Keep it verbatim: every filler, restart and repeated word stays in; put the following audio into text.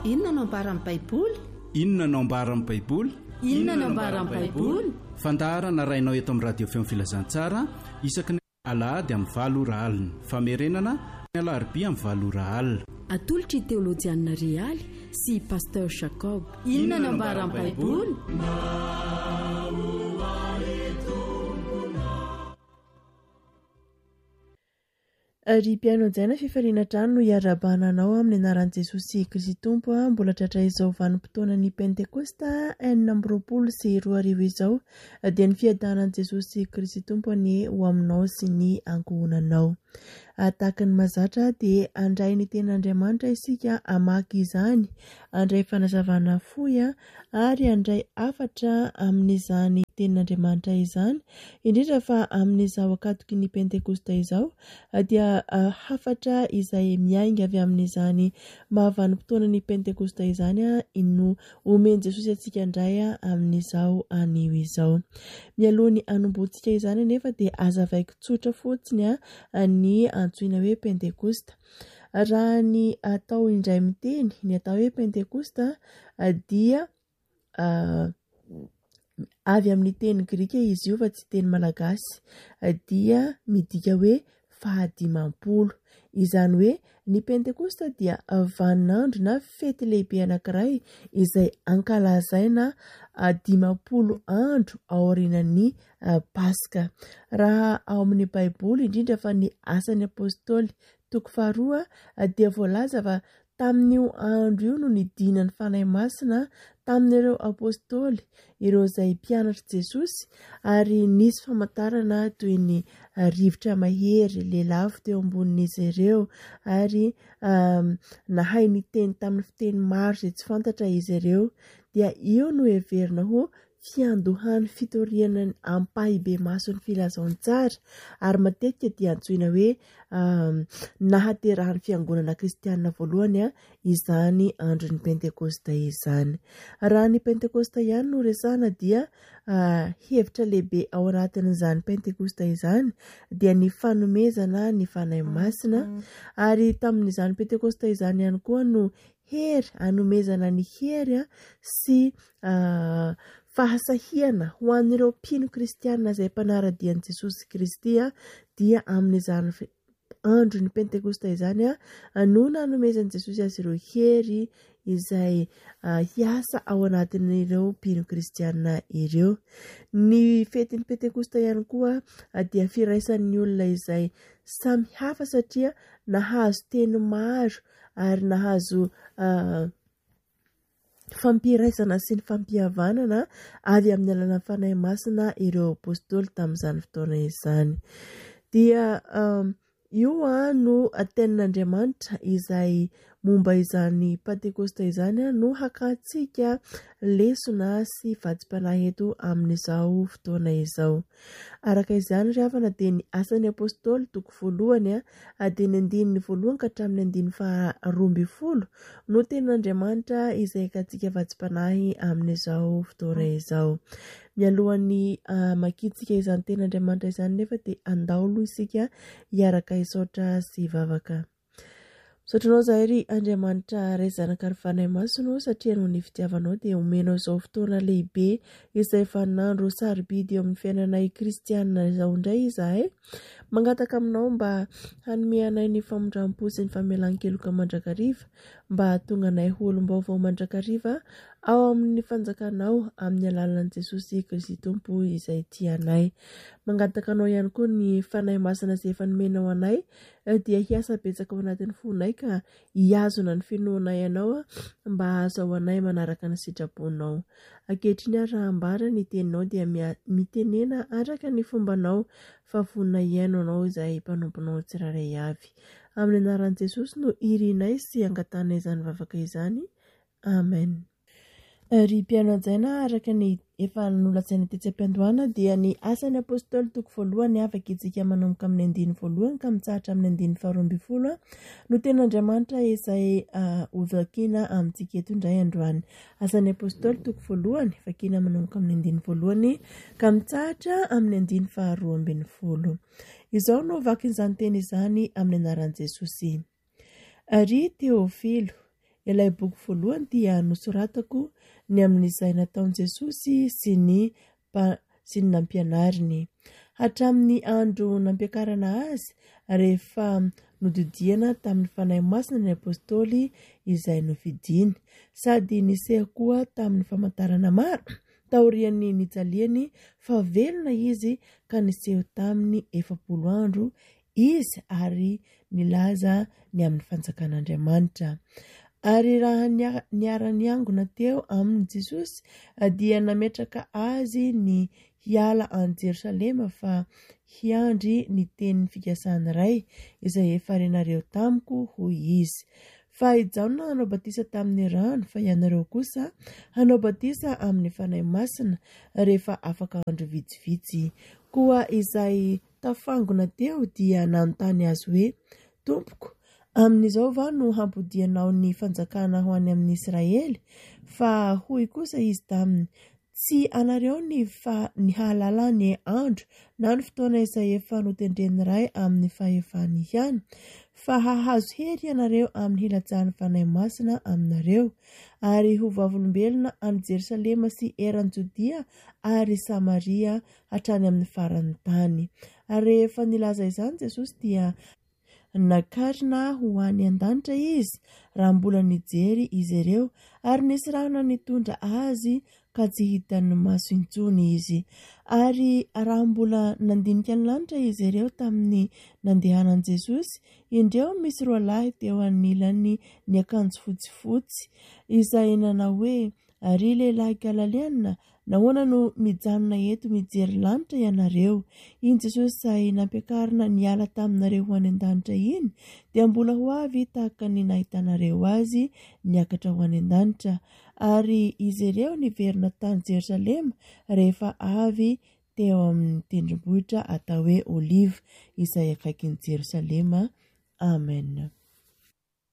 inona no ambaran'ny baiboly? Inona no ambaran'ny baiboly? Inona no ambaran'ny baiboly? Fandaharana rainao eto amin'ny radio feo filazantsara isaky ny alahady amin'ny valo ora alina, famerenana ny alarobia amin'ny valo ora alina. Atolotry teolojianina Rialy sy pasteur Jacob. Inona no ambaran'ny baiboly? Ry mpianonjaina fifaliana trano no iarabananao amin'ny anaran'i Jesosy Kristy Tompo. Mbola tratra izao vanim-potoana ny Pentekosta enina amby roapolo sy roa arivo izao dia ny fiadanan'i Jesosy Kristy Tompo ny ho aminao sy ny ankohonanao. Tahaka ny mazatra dia andray ny ten'Andriamanitra isika amaky izany, andray fanazavana fohy ary andray afatra amin'izany ten'Andriamanitra izany, indrindra fa amin'izao akatoky ny Pentekosta izao dia uh, hafatra izay miainga avy amin'izany mahavanimpotoana ny Pentekosta izany no omeny Jesosy atsika indray amin'izao anio izao. Mialohan'ny anomboantsika izany nefa dia azavaiko tsotra fotsiny ny antsoina hoe Pentekosta. Raha ny atao indray miteny ny atao hoe Pentekosta dia uh, avy amin'ny teny Grika izy io fa tsy teny Malagasy, dia midika hoe fahadimampolo. Izany hoe ny Pentekosta dia vaninandro na fety lehibe anankiray izay ankalazaina dimampolo andro aorianan'ny Paska. Raha ao amin'ny Baiboly indrindra fa ny Asan'ny Apôstôly toko faharoa dia voalaza fa tamin'io andro io no nidinan'ny fanahy masina tamin'ireo apôstôly, ireo izay mpianatra Jesosy, ary nisy famantarana toy ny rivotra mahery lelafo teo ambonin'izy ireo, ary um, nahay ny teny tamin'ny fiteny maro izay tsy fantatra izy ireo, dia io no heverina ho fiandohany fitoriana ampahibe mason'ny filazaontsara, ary matetika dia antsoina hoe um, nahaterahan'ny fiangonana kristianina voalohany a, izany andron'ny Pentekosta izany. Raha ny Pentekosta ihany no resana dia uh, hevitra lehibe ao anatin'izany Pentekosta izany dia ny fanomezana ny fanahy masina, ary tamin'izany Pentekosta izany ihany koa no hery anomezana ny hery sy uh, fahasahiana ho an'ireo mpino kristianina izay mpanaradian'i Jesosy Kristy dia amin'izany andro ny Pentekosta izany a no nanomezan'i Jesosy azy ireo hery izay uh, hiasa ao anatin'ireo mpino kristianina ireo. Ny fetin'ny Pentekosta ihany koa uh, dia firaisan'ny olona izay samy hafa satria nahazo teny maro ary nahazo uh, fampiraisana sy ny fampihavanana avy amin'ny alalan'ny fanahy masina ireo apôstôly tamin'izany fotoana izany. Dia um, io a no tenin'Andriamanitra izay momba izany Pentekosta izany no hakantsika lesona sy vatsim-panahy eto amin'izao fotoana izao. Araka izany ry havana dia ny Asan'ny Apôstôly toko voalohany a dia ny andininy voalohany ka hatramin'ny andininy faharoa ambin'ny folo no tenin'Andriamanitra izay hakantsika vatsim-panahy amin'izao fotoana izao. Mialohan'ny uh, makitsika izany ten'Andriamanitra izany nefa dia andao aloha isika hiaraka hisaotra sy hivavaka. Sotranao zahay ry Andriamanitra ray zanaka ary fanahy masonao satria noho ny fitiavanao dia omenao izao fotoana lehibe izay vaninandro sarobidy eo amin'ny fiainanay kristianina izao indray izahay. Mangataka aminao mba hanomeanay ny famondram-po sy ny famelan-keloka mandrakariva, mba tonga anay olom-baovao mandrakariva ao amin'ny fanjakanao amin'ny alalan'i Jesosy Kristy Tompo izay tianay. Mangataka anao ihany koa ny fanahy masina izay efa nomenao anay dia hiasa betsaka ao anatin'ny fonay ka hiazona ny finoana ianao mba azo ao anay manaraka ny sitraponao. Ankehitriny ary raha ambara ny teninao dia mitenena araka ny fombanao fa vonona iaino anao izay mpanomponao tsiraray avy. Amin'ny anaran'i Jesosy no irinay sy angatana izany vavaka izany. Amen. Ry mpianonjaina araka ny efa nolatsaina tetsy am-piandohana dia ny Asan'ny Apôstôly toko voalohany afaka itsika manomboka amin'ny andiny voalohany ka mitsahatra amin'ny andiny faharoa ambin'ny folo no ten'Andriamanitra izay uh, hovakiana amintsika eto indray androany. Asan'ny Apôstôly toko voalohany vakiana manomboka amin'ny andiny voalohany ka mitsahatra amin'ny andiny faharoa ambin'ny folo. Izao no vakin'izany teny izany amin'ny anaran'i Jesosy. Ry Teofilo, ilay boky voalohany dia nosoratako ny amin'izay nataon Jesosy sy ny sy ny nampianariny. Hatramin'ny andro nampiakarana azy rehefa nodidihana tamin'ny fanahy masina ny apôstôly izay novidiny, sady niseho koa tamin'ny famantarana maro taorian'ny nijaliany fa velona izy ka niseho tamin'ny efapolo andro izy ary nilaza ny amin'ny fanjakan'Andriamanitra. Ary raha niara-niangona teo amin'ny Jesosy dia nametraka azy ny hiala any Jerosalema fa hiandry ny tenin'ny fikasana iray izay efa renareo tamiko hoy izy. Fa ijaona hanao batisa tamin'ny rano fa ianareo kosa hanao batisa amin'ny fanahy masina rehefa afaka andro vitsivitsy. Koa izay tafangona teo dia nanontany azy hoe, Tompoko, amin'izao va no hampodianao ny fanjakana ho any amin'ny Israely? Fa hoy kosa izy taminy, tsy anareo ny fa ny hahalala ny andro na ny fotoana izay efa notendreny iray amin'ny fahefany ihany, fa hahazo hery ianareo amin'ny hilajan'ny fanahy masina aminareo, ary ho vavolombelona any Jerosalema sy eran'ny Jodia ary Samaria hatrany amin'ny faran'ny tany. Ary rehefa nilaza izany Jesosy dia nakarina ho any an-danitra izy raha mbola nijery izy ireo, ary nisy rano nitondra azy ka tsy hitan'ny maso intsony izy. Ary raha mbola nandinika ny lanitra izy ireo tamin'ny nandehanan Jesosy, indreo misy roa lahy teo anilany ny akanjo fotsifotsy izay nanao hoe, ary lehilahy Galaleana, nahoana no mijanona eto mijery lanitra ianareo? Iny Jesosy izay nampiakarina niala taminareo ho any an-danitra iny dia mbola ho avy tahaka ny nahitanareo azy niakatra ho any an-danitra. Ary izy ireo niverina tany Jerosalema rehefa avy teo amin'ny tendrombohitra atao hoe Oliva izay akaikin'ny Jerosalema. Amen.